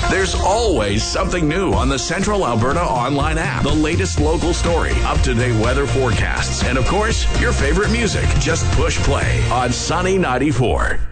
There's always something new on the Central Alberta Online app. The latest local story, up-to-date weather forecasts, and of course, your favorite music. Just push play on Sunny 94.